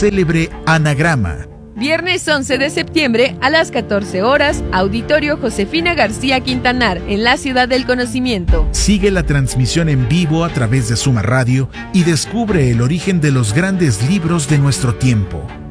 célebre anagrama. Viernes 11 de septiembre a las 14 horas, Auditorio Josefina García Quintanar, en la Ciudad del Conocimiento. Sigue la transmisión en vivo a través de Suma Radio y descubre el origen de los grandes libros de nuestro tiempo.